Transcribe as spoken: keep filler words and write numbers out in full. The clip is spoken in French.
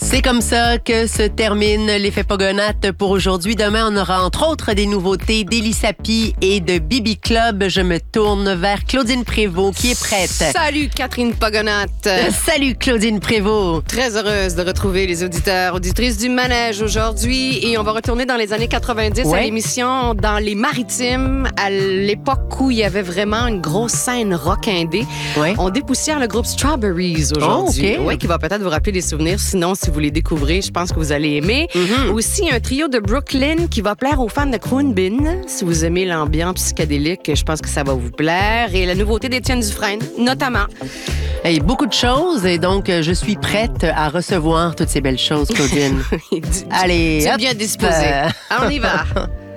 C'est comme ça que se termine l'effet Pogonate pour aujourd'hui. Demain, on aura entre autres des nouveautés d'Élie Sapi et de Bibi Club. Je me tourne vers Claudine Prévost qui est prête. Salut Catherine Pogonate. Euh, salut Claudine Prévost. Très heureuse de retrouver les auditeurs, auditrices du Manège aujourd'hui. Et on va retourner dans les années quatre-vingt-dix ouais. à l'émission dans les Maritimes, à l'époque où il y avait vraiment une grosse scène rock indé. Ouais. On dépoussière le groupe Strawberries aujourd'hui. Oh, okay. Oui, qui va peut-être vous rappeler des souvenirs. Sinon, si vous les découvrez, je pense que vous allez aimer. Mm-hmm. Aussi, un trio de Brooklyn qui va plaire aux fans de Croon Bin. Si vous aimez l'ambiance psychédélique, je pense que ça va vous plaire. Et la nouveauté d'Étienne Dufresne, notamment. Hey, beaucoup de choses et donc je suis prête à recevoir toutes ces belles choses, Claudine. du, Allez, c'est hop. bien disposé. Euh... On y va.